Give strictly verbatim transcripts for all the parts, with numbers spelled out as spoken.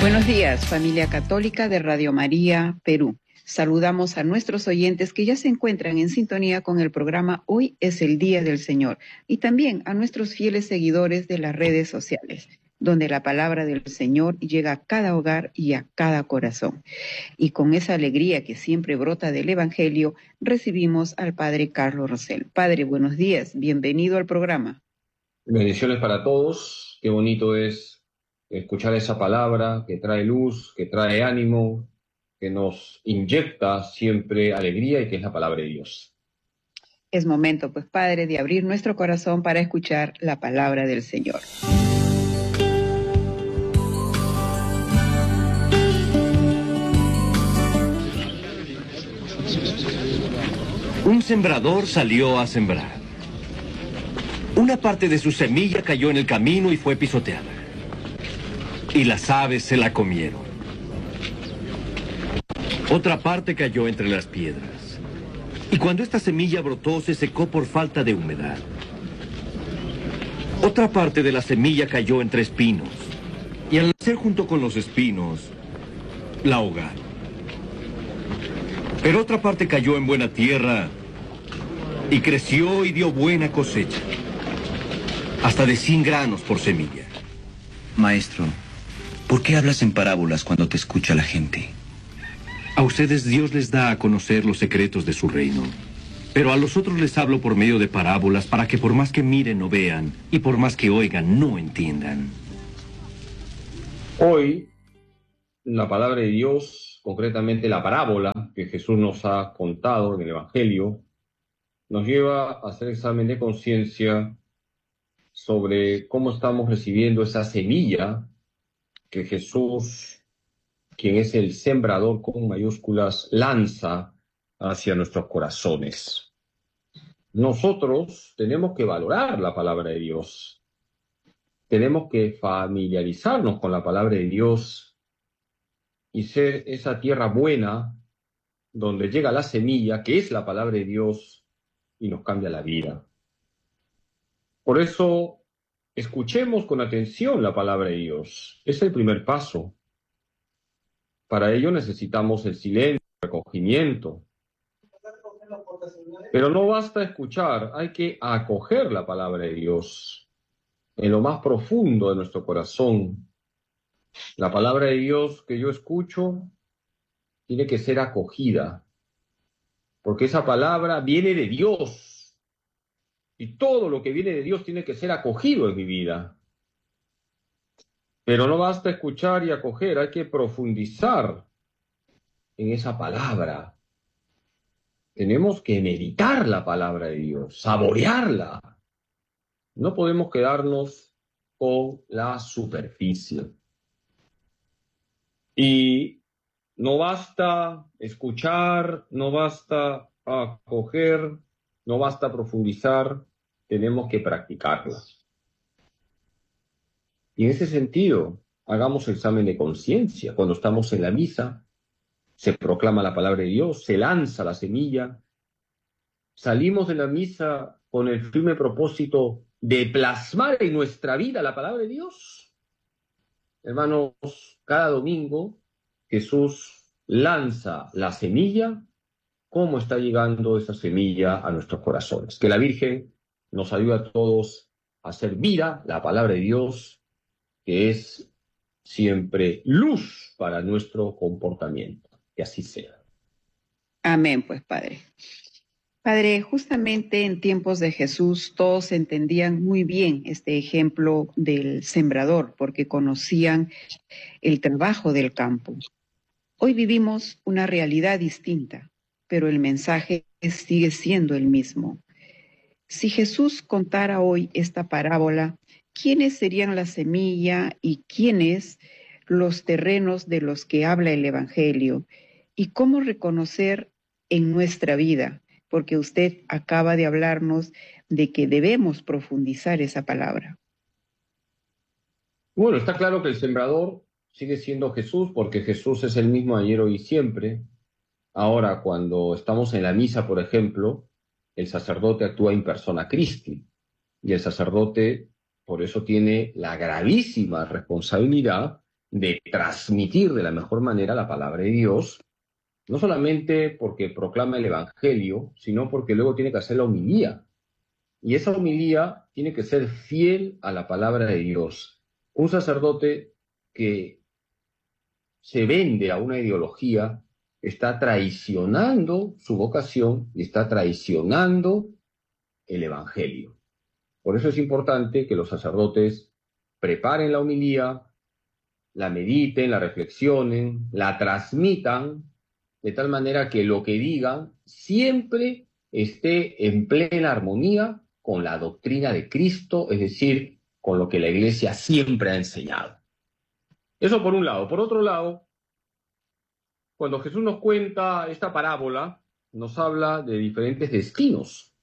Buenos días, familia católica de Radio María, Perú. Saludamos a nuestros oyentes que ya se encuentran en sintonía con el programa Hoy es el Día del Señor y también a nuestros fieles seguidores de las redes sociales, donde la palabra del Señor llega a cada hogar y a cada corazón. Y con esa alegría que siempre brota del Evangelio, recibimos al Padre Carlos Rosell. Padre, buenos días, bienvenido al programa. Bendiciones para todos, qué bonito es escuchar esa palabra que trae luz, que trae ánimo, que nos inyecta siempre alegría y que es la palabra de Dios. Es momento, pues, Padre, de abrir nuestro corazón para escuchar la palabra del Señor. Un sembrador salió a sembrar. Una parte de su semilla cayó en el camino y fue pisoteada. Y las aves se la comieron. Otra parte cayó entre las piedras. Y cuando esta semilla brotó, se secó por falta de humedad. Otra parte de la semilla cayó entre espinos. Y al nacer junto con los espinos, la ahogaron. Pero otra parte cayó en buena tierra y creció y dio buena cosecha. Hasta de cien granos por semilla. Maestro, ¿por qué hablas en parábolas cuando te escucha la gente? A ustedes Dios les da a conocer los secretos de su reino. Pero a los otros les hablo por medio de parábolas para que por más que miren no vean y por más que oigan no entiendan. Hoy, la palabra de Dios, concretamente la parábola que Jesús nos ha contado en el Evangelio, nos lleva a hacer examen de conciencia sobre cómo estamos recibiendo esa semilla que Jesús, quien es el sembrador con mayúsculas, lanza hacia nuestros corazones. Nosotros tenemos que valorar la palabra de Dios. Tenemos que familiarizarnos con la palabra de Dios y ser esa tierra buena donde llega la semilla, que es la palabra de Dios, y nos cambia la vida. Por eso, escuchemos con atención la palabra de Dios. Es el primer paso. Para ello necesitamos el silencio, el recogimiento. Pero no basta escuchar, hay que acoger la palabra de Dios en lo más profundo de nuestro corazón. La palabra de Dios que yo escucho tiene que ser acogida, porque esa palabra viene de Dios. Y todo lo que viene de Dios tiene que ser acogido en mi vida. Pero no basta escuchar y acoger, hay que profundizar en esa palabra. Tenemos que meditar la palabra de Dios, saborearla. No podemos quedarnos con la superficie. Y no basta escuchar, no basta acoger, no basta profundizar, tenemos que practicarla. Y en ese sentido, hagamos examen de conciencia. Cuando estamos en la misa, se proclama la palabra de Dios, se lanza la semilla. Salimos de la misa con el firme propósito de plasmar en nuestra vida la palabra de Dios. Hermanos, cada domingo Jesús lanza la semilla. ¿Cómo está llegando esa semilla a nuestros corazones? Que la Virgen nos ayude a todos a hacer vida la palabra de Dios, que es siempre luz para nuestro comportamiento. Que así sea. Amén, pues, Padre. Padre, justamente en tiempos de Jesús todos entendían muy bien este ejemplo del sembrador, porque conocían el trabajo del campo. Hoy vivimos una realidad distinta, pero el mensaje sigue siendo el mismo. Si Jesús contara hoy esta parábola, ¿quiénes serían la semilla y quiénes los terrenos de los que habla el Evangelio? ¿Y cómo reconocer en nuestra vida? Porque usted acaba de hablarnos de que debemos profundizar esa palabra. Bueno, está claro que el sembrador sigue siendo Jesús, porque Jesús es el mismo ayer, hoy y siempre. Ahora, cuando estamos en la misa, por ejemplo, el sacerdote actúa in persona Christi, y el sacerdote, por eso, tiene la gravísima responsabilidad de transmitir de la mejor manera la palabra de Dios, no solamente porque proclama el Evangelio, sino porque luego tiene que hacer la homilía. Y esa homilía tiene que ser fiel a la palabra de Dios. Un sacerdote que se vende a una ideología está traicionando su vocación y está traicionando el Evangelio. Por eso es importante que los sacerdotes preparen la homilía, la mediten, la reflexionen, la transmitan, de tal manera que lo que digan siempre esté en plena armonía con la doctrina de Cristo, es decir, con lo que la Iglesia siempre ha enseñado. Eso por un lado. Por otro lado, cuando Jesús nos cuenta esta parábola, nos habla de diferentes destinos.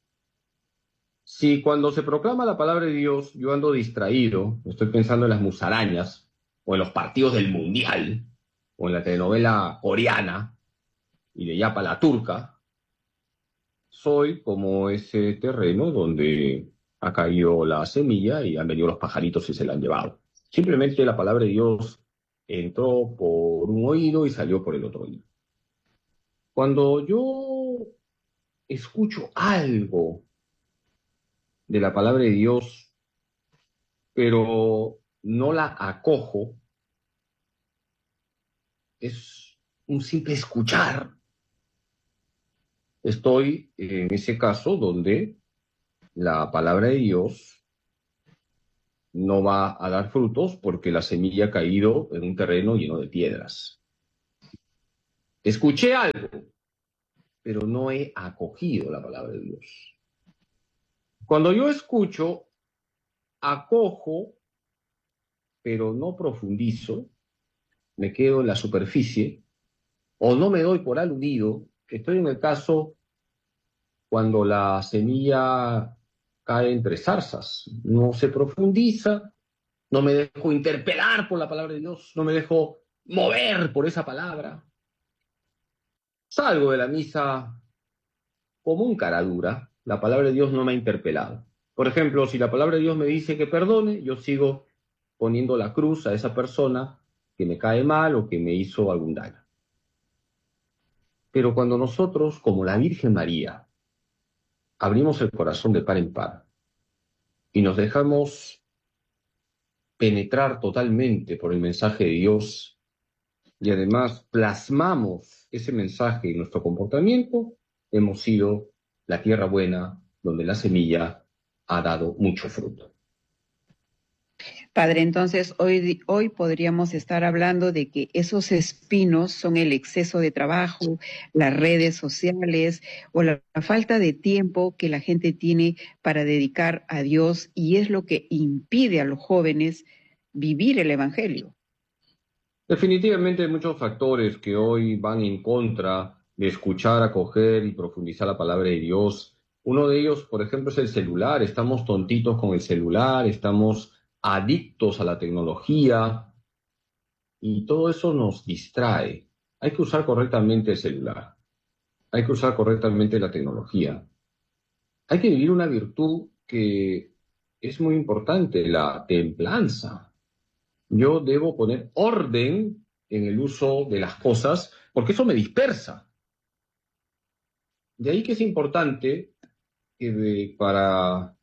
Si cuando se proclama la palabra de Dios yo ando distraído, estoy pensando en las musarañas, o en los partidos del Mundial, o en la telenovela coreana, y de Yapa la turca, soy como ese terreno donde ha caído la semilla y han venido los pajaritos y se la han llevado. Simplemente la palabra de Dios entró por un oído y salió por el otro oído. Cuando yo escucho algo de la palabra de Dios, pero no la acojo, es un simple escuchar. Estoy en ese caso donde la palabra de Dios no va a dar frutos porque la semilla ha caído en un terreno lleno de piedras. Escuché algo, pero no he acogido la palabra de Dios. Cuando yo escucho, acojo, pero no profundizo, me quedo en la superficie, o no me doy por aludido. Estoy en el caso cuando la semilla cae entre zarzas, no se profundiza, no me dejo interpelar por la palabra de Dios, no me dejo mover por esa palabra. Salgo de la misa como un cara dura, la palabra de Dios no me ha interpelado. Por ejemplo, si la palabra de Dios me dice que perdone, yo sigo poniendo la cruz a esa persona que me cae mal o que me hizo algún daño. Pero cuando nosotros, como la Virgen María, abrimos el corazón de par en par y nos dejamos penetrar totalmente por el mensaje de Dios y además plasmamos ese mensaje en nuestro comportamiento, hemos sido la tierra buena donde la semilla ha dado mucho fruto. Padre, entonces hoy, hoy podríamos estar hablando de que esos espinos son el exceso de trabajo, las redes sociales o la, la falta de tiempo que la gente tiene para dedicar a Dios, y es lo que impide a los jóvenes vivir el Evangelio. Definitivamente hay muchos factores que hoy van en contra de escuchar, acoger y profundizar la palabra de Dios. Uno de ellos, por ejemplo, es el celular. Estamos tontitos con el celular, estamos adictos a la tecnología y todo eso nos distrae. Hay que usar correctamente el celular, hay que usar correctamente la tecnología. Hay que vivir una virtud que es muy importante, la templanza. Yo debo poner orden en el uso de las cosas porque eso me dispersa. De ahí que es importante que de, para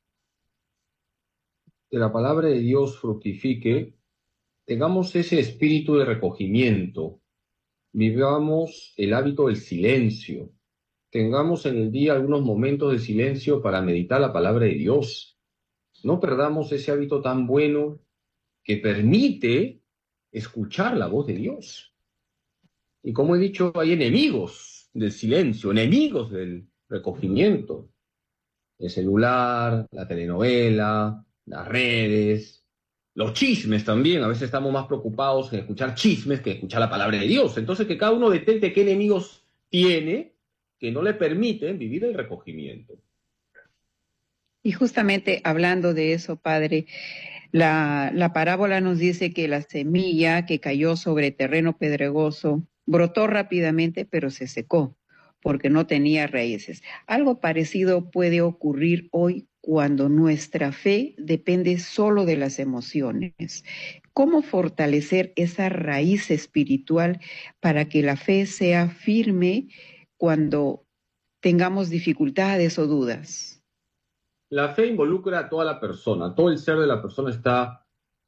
que la palabra de Dios fructifique, tengamos ese espíritu de recogimiento, vivamos el hábito del silencio, tengamos en el día algunos momentos de silencio para meditar la palabra de Dios. No perdamos ese hábito tan bueno que permite escuchar la voz de Dios. Y como he dicho, hay enemigos del silencio, enemigos del recogimiento. El celular, la telenovela, las redes, los chismes también. A veces estamos más preocupados en escuchar chismes que escuchar la palabra de Dios. Entonces que cada uno detecte qué enemigos tiene que no le permiten vivir el recogimiento. Y justamente hablando de eso, Padre, la, la parábola nos dice que la semilla que cayó sobre terreno pedregoso brotó rápidamente, pero se secó. porque no tenía raíces. Algo parecido puede ocurrir hoy cuando nuestra fe depende solo de las emociones. ¿Cómo fortalecer esa raíz espiritual para que la fe sea firme cuando tengamos dificultades o dudas? La fe involucra a toda la persona, todo el ser de la persona está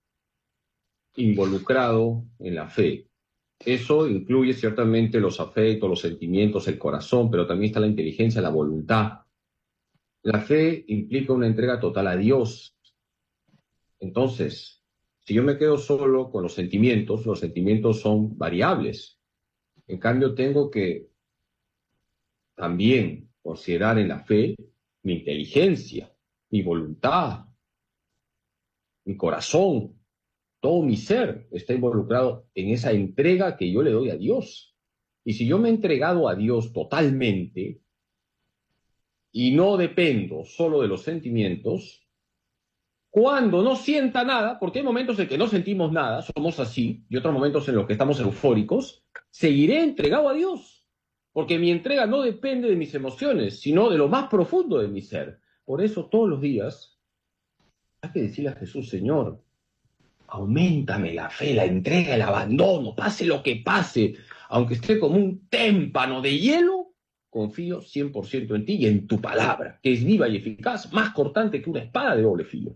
involucrado en la fe. Eso incluye ciertamente los afectos, los sentimientos, el corazón, pero también está la inteligencia, la voluntad. La fe implica una entrega total a Dios. Entonces, si yo me quedo solo con los sentimientos, los sentimientos son variables. En cambio, tengo que también considerar en la fe mi inteligencia, mi voluntad, mi corazón, todo mi ser está involucrado en esa entrega que yo le doy a Dios. Y si yo me he entregado a Dios totalmente y no dependo solo de los sentimientos, cuando no sienta nada, porque hay momentos en que no sentimos nada, somos así, y otros momentos en los que estamos eufóricos, seguiré entregado a Dios, porque mi entrega no depende de mis emociones, sino de lo más profundo de mi ser. Por eso todos los días hay que decirle a Jesús: Señor, auméntame la fe, la entrega, el abandono, pase lo que pase, aunque esté como un témpano de hielo, confío cien por ciento en ti y en tu palabra, que es viva y eficaz, más cortante que una espada de doble filo.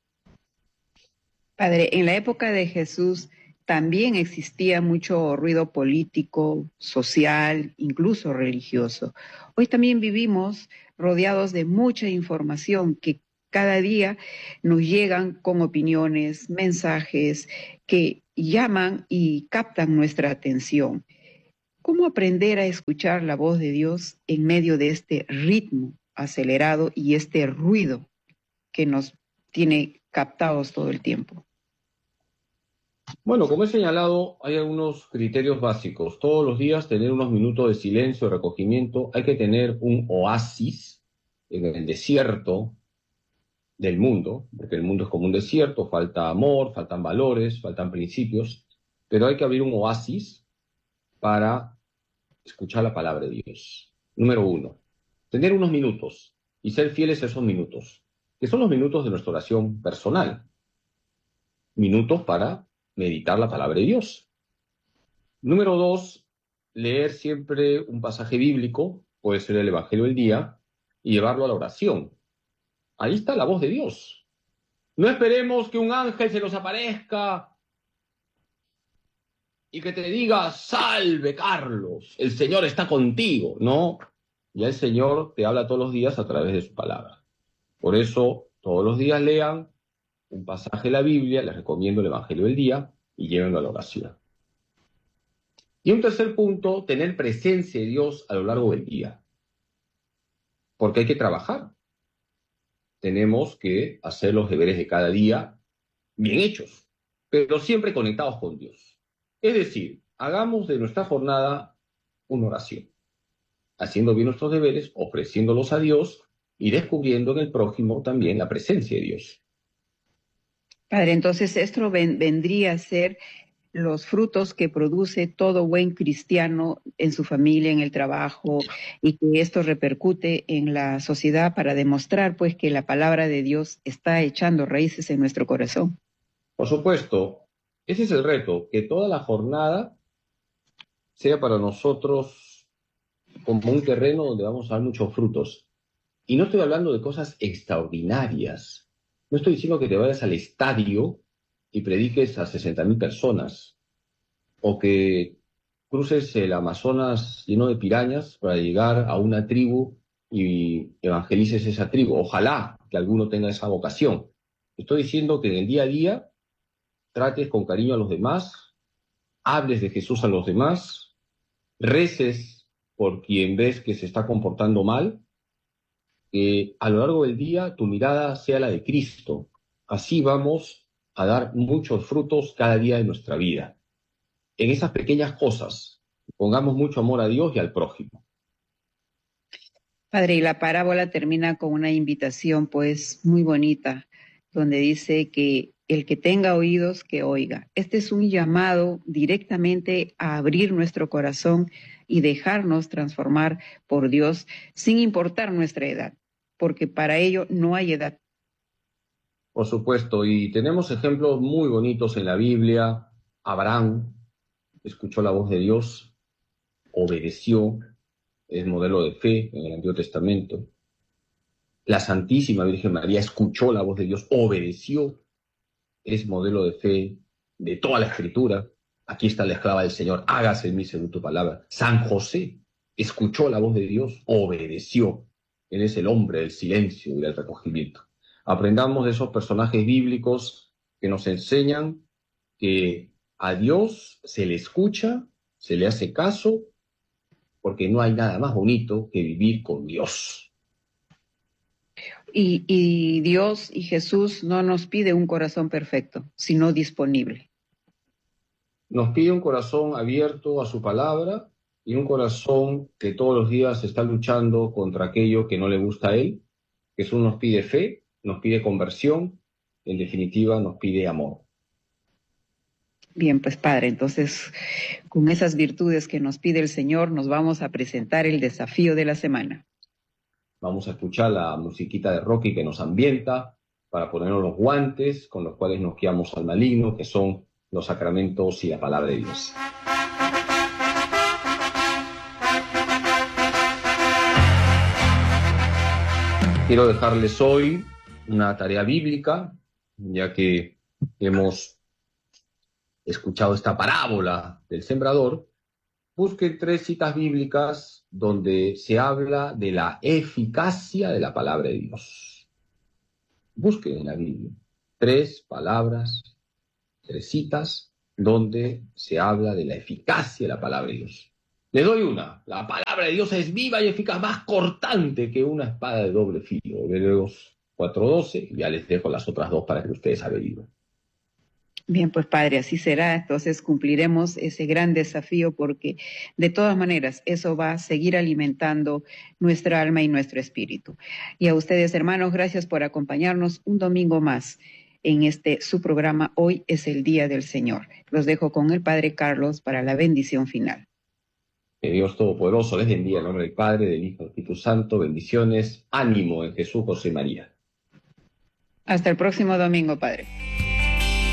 Padre, en la época de Jesús también existía mucho ruido político, social, incluso religioso. Hoy también vivimos rodeados de mucha información que cada día nos llegan con opiniones, mensajes que llaman y captan nuestra atención. ¿Cómo aprender a escuchar la voz de Dios en medio de este ritmo acelerado y este ruido que nos tiene captados todo el tiempo? Bueno, como he señalado, hay algunos criterios básicos. Todos los días tener unos minutos de silencio, de recogimiento. Hay que tener un oasis en el desierto del mundo, porque el mundo es como un desierto, falta amor, faltan valores, faltan principios, pero hay que abrir un oasis para escuchar la palabra de Dios. Número uno, tener unos minutos y ser fieles a esos minutos, que son los minutos de nuestra oración personal. Minutos para meditar la palabra de Dios. Número dos, leer siempre un pasaje bíblico, puede ser el Evangelio del día, y llevarlo a la oración. Ahí está la voz de Dios. No esperemos que un ángel se nos aparezca y que te diga: salve, Carlos, el Señor está contigo. No, ya el Señor te habla todos los días a través de su palabra. Por eso, todos los días lean un pasaje de la Biblia, les recomiendo el Evangelio del día, y llévenlo a la oración. Y un tercer punto, tener presencia de Dios a lo largo del día. Porque hay que trabajar. Tenemos que hacer los deberes de cada día bien hechos, pero siempre conectados con Dios. Es decir, hagamos de nuestra jornada una oración, haciendo bien nuestros deberes, ofreciéndolos a Dios y descubriendo en el prójimo también la presencia de Dios. Padre, entonces esto ven, vendría a ser los frutos que produce todo buen cristiano en su familia, en el trabajo, y que esto repercute en la sociedad para demostrar pues que la palabra de Dios está echando raíces en nuestro corazón. Por supuesto, ese es el reto, que toda la jornada sea para nosotros como un terreno donde vamos a dar muchos frutos. Y no estoy hablando de cosas extraordinarias. No estoy diciendo que te vayas al estadio y prediques a sesenta mil personas, o que cruces el Amazonas lleno de pirañas para llegar a una tribu y evangelices esa tribu. Ojalá que alguno tenga esa vocación. Estoy diciendo que en el día a día trates con cariño a los demás, hables de Jesús a los demás, reces por quien ves que se está comportando mal, que a lo largo del día tu mirada sea la de Cristo. Así vamos a dar muchos frutos cada día de nuestra vida. En esas pequeñas cosas, pongamos mucho amor a Dios y al prójimo. Padre, y la parábola termina con una invitación pues muy bonita, donde dice que El que tenga oídos, que oiga. Este es un llamado directamente a abrir nuestro corazón y dejarnos transformar por Dios sin importar nuestra edad, porque para ello no hay edad. Por supuesto, y tenemos ejemplos muy bonitos en la Biblia. Abraham escuchó la voz de Dios, obedeció, es modelo de fe en el Antiguo Testamento. La Santísima Virgen María escuchó la voz de Dios, obedeció, es modelo de fe de toda la Escritura. Aquí está la esclava del Señor, hágase en mí según tu palabra. San José escuchó la voz de Dios, obedeció. Él es el hombre del silencio y del recogimiento. Aprendamos de esos personajes bíblicos que nos enseñan que a Dios se le escucha, se le hace caso, porque no hay nada más bonito que vivir con Dios. Y, y Dios y Jesús no nos pide un corazón perfecto, sino disponible. Nos pide un corazón abierto a su palabra y un corazón que todos los días está luchando contra aquello que no le gusta a él. Jesús nos pide fe, nos pide conversión, en definitiva nos pide amor. Bien, pues Padre, entonces con esas virtudes que nos pide el Señor nos vamos a presentar el desafío de la semana. Vamos a escuchar la musiquita de Rocky que nos ambienta para ponernos los guantes con los cuales nos guiamos al maligno, que son los sacramentos y la palabra de Dios. Quiero dejarles hoy una tarea bíblica, ya que hemos escuchado esta parábola del sembrador. Busquen tres citas bíblicas donde se habla de la eficacia de la palabra de Dios. Busquen en la Biblia tres palabras, tres citas donde se habla de la eficacia de la palabra de Dios. Les doy una. La palabra de Dios es viva y eficaz, más cortante que una espada de doble filo. Hebreos cuatro doce. Ya les dejo las otras dos para que ustedes averigüen. Bien, pues Padre, así será. Entonces cumpliremos ese gran desafío porque de todas maneras eso va a seguir alimentando nuestra alma y nuestro espíritu. Y a ustedes, hermanos, gracias por acompañarnos un domingo más en este su programa. Hoy es el Día del Señor. Los dejo con el Padre Carlos para la bendición final. Que Dios Todopoderoso les bendiga en nombre del Padre, del Hijo y del Espíritu Santo. Bendiciones, ánimo en Jesús, José y María. Hasta el próximo domingo, Padre.